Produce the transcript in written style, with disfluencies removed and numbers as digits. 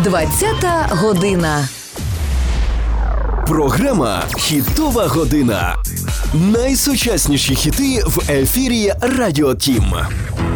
20-та година. Програма «Хітова година». Найсучасніші хіти в ефірі Радіо Тім.